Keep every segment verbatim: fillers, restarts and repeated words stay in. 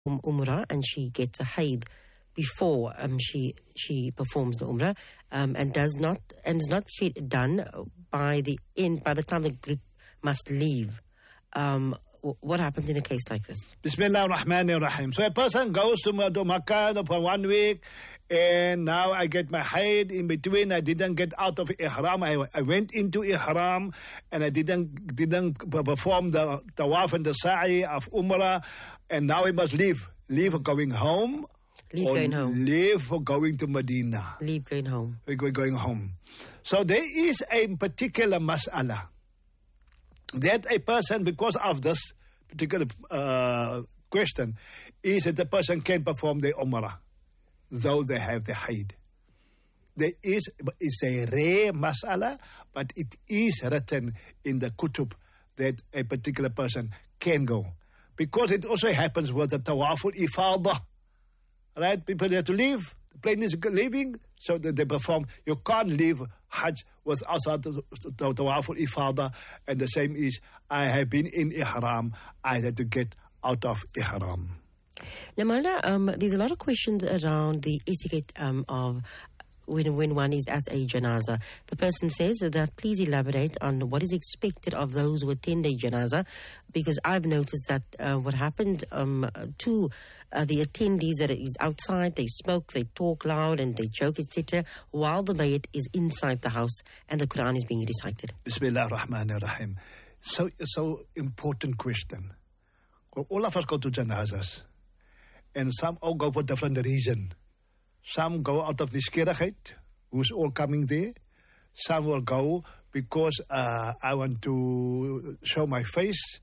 um, Umrah and she gets a haid before um, she she performs the Umrah um, and does not and is not fit, done by the end by the time the group must leave. Um, what happens in a case like this? Bismillah ar-Rahman ar-Rahim. So a person goes to Makkah for one week, and now I get my haid in between. I didn't get out of ihram. I, I went into ihram, and I didn't didn't perform the tawaf and the sa'i of Umrah, and now I must leave. Leave for going home. Leave going home. Leave for going to Medina. Leave going home. We're going home. So there is a particular mas'ala that a person, because of this particular uh, question, is that the person can perform the Umrah, though they have the haid. There is, it's a rare mas'ala, but it is written in the kutub that a particular person can go. Because it also happens with the tawaful ifadah. Right? People have to leave. The plane is leaving, so that they perform. You can't leave Hajj without the tawaful ifadah. And the same is, I have been in ihram. I had to get out of ihram. Now, Maulana, um, there's a lot of questions around the etiquette um, of when when one is at a janazah. The person says that please elaborate on what is expected of those who attend a janazah, because I've noticed that uh, what happened um, to uh, the attendees that is outside, they smoke, they talk loud and they joke, et cetera, while the mayyit is inside the house and the Quran is being recited. Bismillah ar-Rahman ar-Rahim. So, so important question. Well, all of us go to janazahs, and some all go for different reason. Some go out of nishkirigheid, who's all coming there. Some will go because uh, I want to show my face.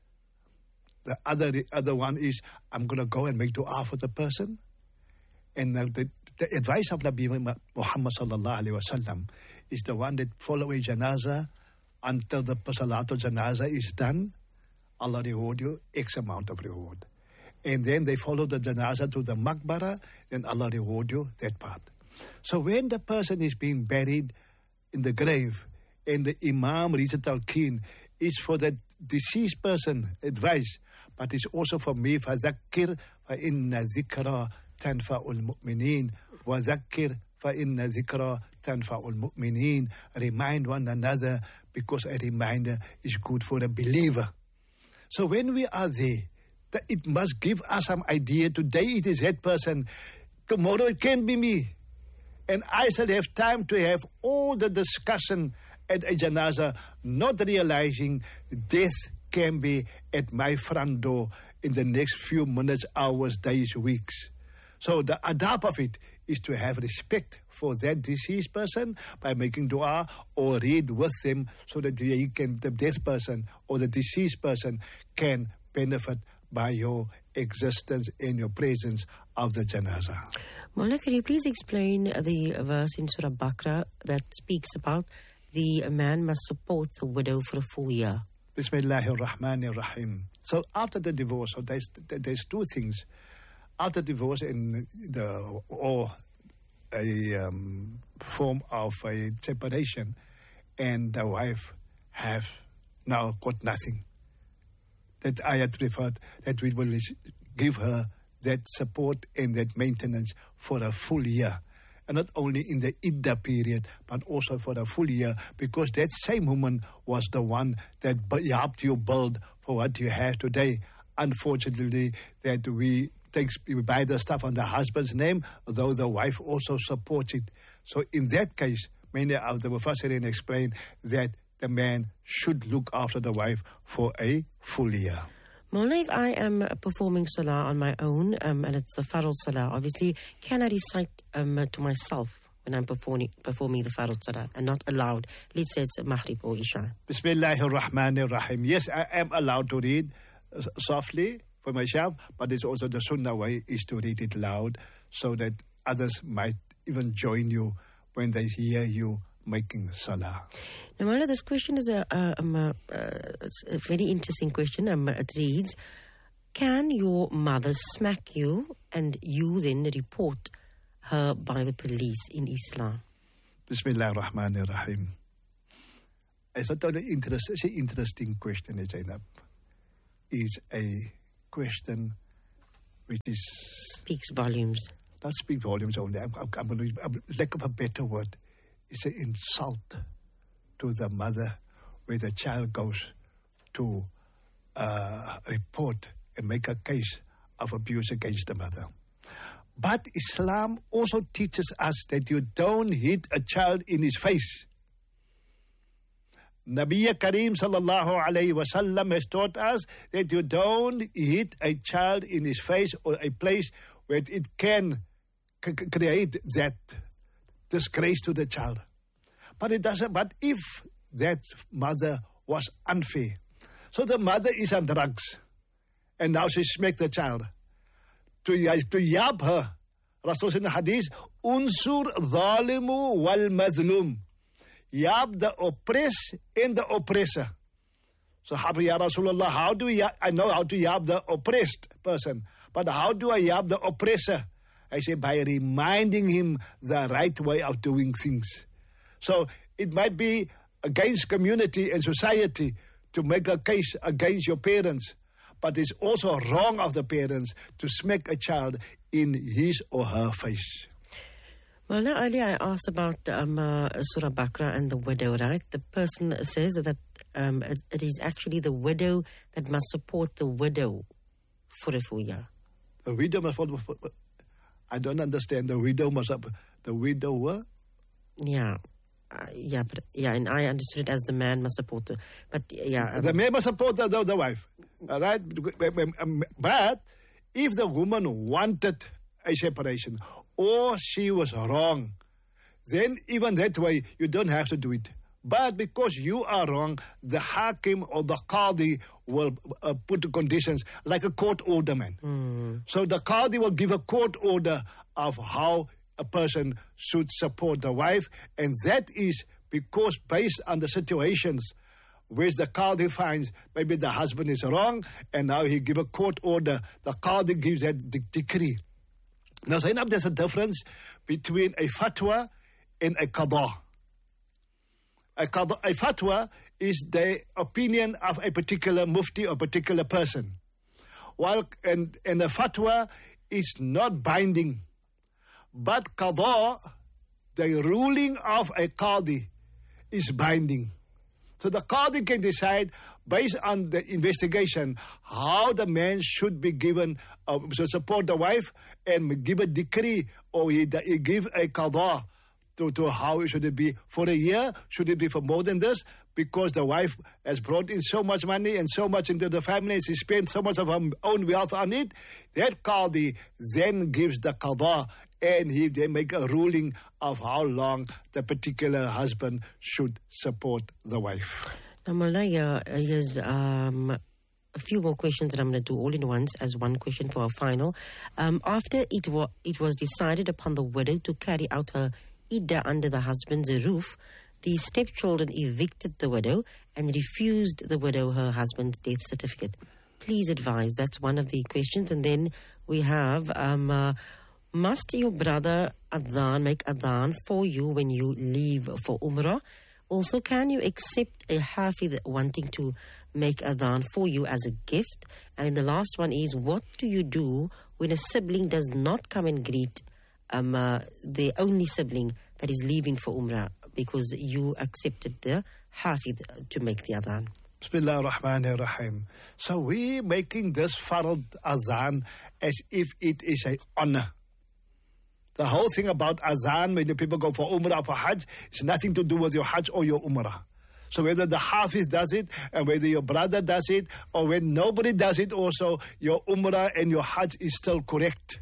The other the other one is, I'm going to go and make dua for the person. And uh, the, the advice of Nabi Muhammad sallallahu alaihi wasallam is the one that follow a janazah until the salatul janazah is done. Allah reward you X amount of reward. And then they follow the janazah to the maqbara, then Allah reward you that part. So when the person is being buried in the grave, and the imam reads a talqeen, is for the deceased person advice, but it's also for me, فَذَكِّرْ فَإِنَّ ذِكْرَى تَنْفَعُ الْمُؤْمِنِينَ وَذَكِّرْ فَإِنَّ ذِكْرَى تَنْفَعُ الْمُؤْمِنِينَ. Remind one another, because a reminder is good for a believer. So when we are there, it must give us some idea. Today it is that person. Tomorrow it can be me. And I shall have time to have all the discussion at a janazah, not realizing death can be at my front door in the next few minutes, hours, days, weeks. So the adab of it is to have respect for that deceased person by making dua or read with them, so that he can, the dead person or the deceased person can benefit by your existence and your presence of the janazah. Maulana, can you please explain the verse in Surah Baqarah that speaks about the man must support the widow for a full year? Bismillahir Rahmanir Rahim. So after the divorce, so there's, there's two things. After divorce in the or a um, form of a separation, and the wife have now got nothing. That ayat referred that we will give her that support and that maintenance for a full year. And not only in the iddah period, but also for a full year, because that same woman was the one that helped you build for what you have today. Unfortunately, that we take, we buy the stuff on the husband's name, though the wife also supports it. So in that case, many of the Mufassirin explain that the man should look after the wife for a full year. Maulana, if I am performing salah on my own, um, and it's the farad salah, obviously, can I recite um, to myself when I'm performing performing the farad salah and not allowed? Let's say it's Maghrib or Isha. Bismillahir Rahmanir Rahim. Yes, I am allowed to read uh, softly for myself, but it's also the sunnah way is to read it loud, so that others might even join you when they hear you making salah. Now, Maulana, this question is a, a, um, a, a very interesting question. Um, it reads, can your mother smack you and you then report her by the police in Islam? Bismillah ar-Rahman ar-Rahim. It's not an interest, it's an interesting question, Zainab. Is a question which is... Speaks volumes. Not speak volumes only. I'm, I'm, I'm going to, lack of a better word, it's an insult to the mother where the child goes to uh, report and make a case of abuse against the mother. But Islam also teaches us that you don't hit a child in his face. Nabi Kareem sallallahu alayhi wasallam has taught us that you don't hit a child in his face or a place where it can c- create that disgrace to the child. But it doesn't. But if that mother was unfair, so the mother is on drugs, and now she smacked the child. To, to yab her, Rasul said in the hadith, unsur zalimu wal madlum. Yab the oppressed and the oppressor. So, Ya Rasulullah, how do we, I know how to yab the oppressed person, but how do I yab the oppressor? I say by reminding him the right way of doing things. So, it might be against community and society to make a case against your parents, but it's also wrong of the parents to smack a child in his or her face. Well, now earlier I asked about um, uh, Surah Baqarah and the widow, right? The person says that um, it, it is actually the widow that must support the widow for a full year. The widow must support... I don't understand. The widow must... The widower? Yeah. Uh, yeah, but yeah, and I understood it as the man must support the... But yeah... Um, the man must support the, the, the wife. All right? But if the woman wanted a separation or she was wrong, then even that way you don't have to do it. But because you are wrong, the hakim or the qadi will uh, put the conditions like a court order, man. Mm. So the qadi will give a court order of how a person should support the wife, and that is because based on the situations where the qadi finds maybe the husband is wrong, and now he give a court order, the qadi gives that de- decree. Now, Zainab, there's a difference between a fatwa and a qada. A, qada, a fatwa is the opinion of a particular mufti or particular person, while and, and a fatwa is not binding. But qada, the ruling of a qadi, is binding. So the qadi can decide, based on the investigation, how the man should be given, uh, to support the wife, and give a decree, or he, he give a qada to, to how should it be for a year, should it be for more than this, because the wife has brought in so much money and so much into the family, and she spent so much of her own wealth on it. That qadi then gives the qada, and he they make a ruling of how long the particular husband should support the wife. Now, Malaya, here's um, a few more questions that I'm going to do all in once as one question for our final. Um, after it, wa- it was decided upon the widow to carry out her iddah under the husband's roof, the stepchildren evicted the widow and refused the widow her husband's death certificate. Please advise. That's one of the questions. And then we have... Um, uh, Must your brother adhan make adhan for you when you leave for Umrah? Also, can you accept a hafidh wanting to make adhan for you as a gift? And the last one is, what do you do when a sibling does not come and greet um, uh, their only sibling that is leaving for Umrah because you accepted the hafidh to make the adhan? Bismillah ar-Rahman ar-Rahim. So we're making this farad adhan as if it is an honor. The whole thing about adhan when the people go for Umrah or for Hajj is nothing to do with your Hajj or your Umrah. So whether the Hafiz does it, and whether your brother does it, or when nobody does it also, your Umrah and your Hajj is still correct.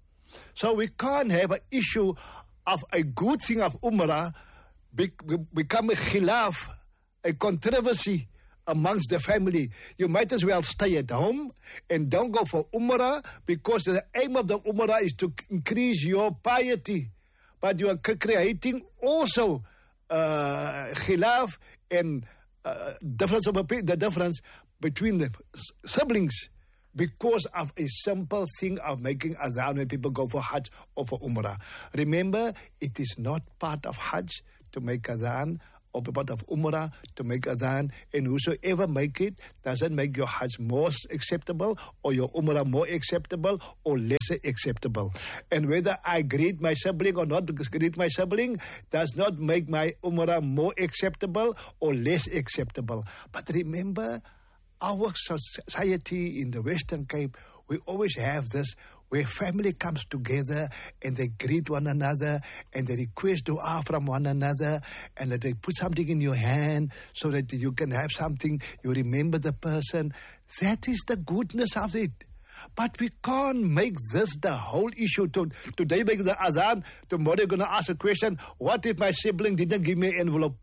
So we can't have an issue of a good thing of Umrah be, become a khilaf, a controversy amongst the family. You might as well stay at home and don't go for Umrah, because the aim of the Umrah is to increase your piety. But you are creating also uh, khilaf and uh, difference of opinion, the difference between the siblings because of a simple thing of making adhan when people go for Hajj or for Umrah. Remember, it is not part of Hajj to make adhan or part of Umrah to make adhan, and whosoever make it doesn't make your Hajj more acceptable or your Umrah more acceptable or less acceptable. And whether I greet my sibling or not greet my sibling does not make my Umrah more acceptable or less acceptable. But remember, our society in the Western Cape, we always have this where family comes together and they greet one another and they request dua from one another and that they put something in your hand so that you can have something, you remember the person. That is the goodness of it. But we can't make this the whole issue. To, today make the adhan, tomorrow you're going to ask a question, what if my sibling didn't give me an envelope?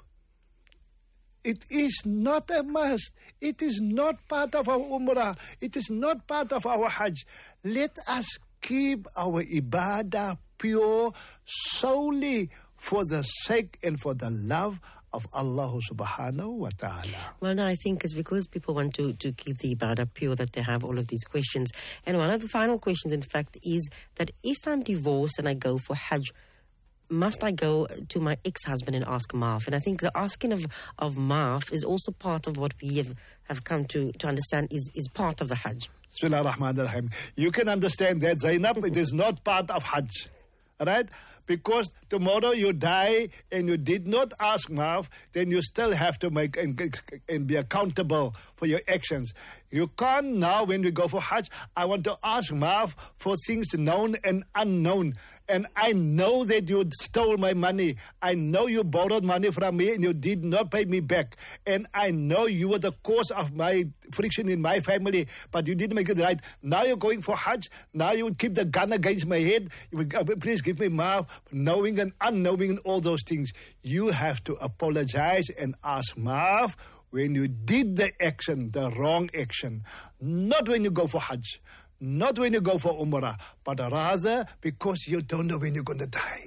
It is not a must. It is not part of our Umrah. It is not part of our Hajj. Let us keep our ibadah pure solely for the sake and for the love of Allah subhanahu wa ta'ala. Well, no, I think it's because people want to, to keep the ibadah pure that they have all of these questions. And one of the final questions, in fact, is that if I'm divorced and I go for Hajj, must I go to my ex-husband and ask maaf? And I think the asking of, of maaf is also part of what we have, have come to, to understand is, is part of the Hajj. Bismillah ar-Rahman ar-Rahim. You can understand that, Zainab. It is not part of Hajj. Right? Because tomorrow you die and you did not ask maaf, then you still have to make and, and be accountable for your actions. You can't now, when we go for Hajj, I want to ask maaf for things known and unknown. And I know that you stole my money. I know you borrowed money from me and you did not pay me back. And I know you were the cause of my friction in my family, but you didn't make it right. Now you're going for Hajj. Now you would keep the gun against my head. You would, please give me maaf, knowing and unknowing and all those things. You have to apologize and ask maaf when you did the action, the wrong action. Not when you go for Hajj. Not when you go for Umrah, but rather because you don't know when you're going to die.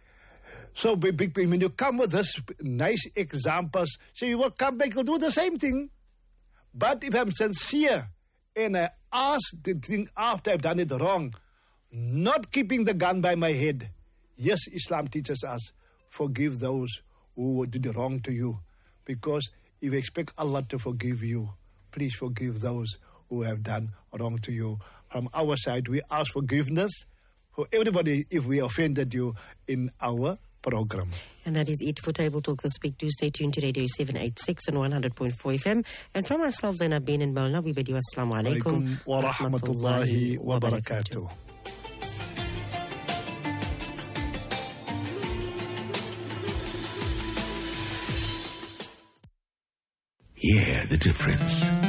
So when you come with this nice examples, so you will come back and do the same thing. But if I'm sincere and I ask the thing after I've done it wrong, not keeping the gun by my head, yes, Islam teaches us, forgive those who did wrong to you. Because if you expect Allah to forgive you, please forgive those who have done wrong to you. From our side, we ask forgiveness for everybody if we offended you in our program. And that is it for Table Talk this week. Do stay tuned to Radio seven eighty-six and one hundred point four F M. And from ourselves, Zainab Ben and Molna, we bid you assalamu alaikum wa rahmatullahi wa barakatuh. Hear the difference.